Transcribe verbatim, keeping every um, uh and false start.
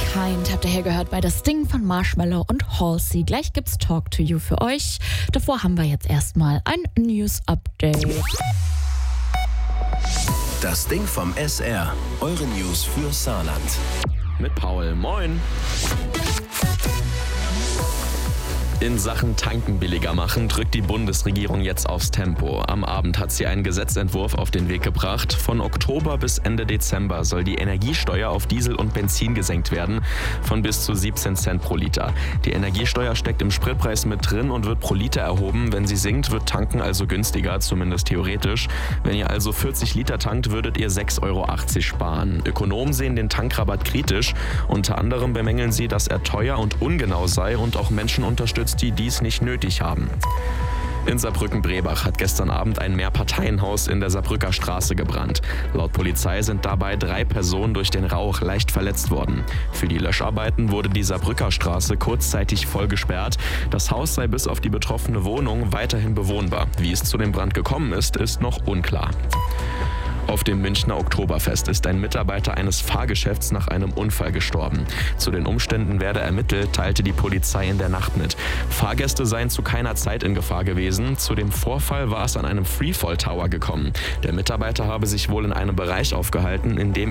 Kind habt ihr hier gehört bei Das Ding von Marshmello und Halsey. Gleich gibt's Talk to You für euch. Davor haben wir jetzt erstmal ein News-Update. Das Ding vom S R. Eure News für Saarland. Mit Paul. Moin. In Sachen Tanken billiger machen drückt die Bundesregierung jetzt aufs Tempo. Am Abend hat sie einen Gesetzentwurf auf den Weg gebracht. Von Oktober bis Ende Dezember soll die Energiesteuer auf Diesel und Benzin gesenkt werden, von bis zu siebzehn Cent pro Liter. Die Energiesteuer steckt im Spritpreis mit drin und wird pro Liter erhoben. Wenn sie sinkt, wird Tanken also günstiger, zumindest theoretisch. Wenn ihr also vierzig Liter tankt, würdet ihr sechs Euro achtzig sparen. Ökonomen sehen den Tankrabatt kritisch. Unter anderem bemängeln sie, dass er teuer und ungenau sei und auch Menschen unterstützt, die dies nicht nötig haben. In Saarbrücken-Brebach hat gestern Abend ein Mehrparteienhaus in der Saarbrücker Straße gebrannt. Laut Polizei sind dabei drei Personen durch den Rauch leicht verletzt worden. Für die Löscharbeiten wurde die Saarbrücker Straße kurzzeitig voll gesperrt. Das Haus sei bis auf die betroffene Wohnung weiterhin bewohnbar. Wie es zu dem Brand gekommen ist, ist noch unklar. Auf dem Münchner Oktoberfest ist ein Mitarbeiter eines Fahrgeschäfts nach einem Unfall gestorben. Zu den Umständen werde ermittelt, teilte die Polizei in der Nacht mit. Fahrgäste seien zu keiner Zeit in Gefahr gewesen. Zu dem Vorfall war es an einem Freefall Tower gekommen. Der Mitarbeiter habe sich wohl in einem Bereich aufgehalten, in dem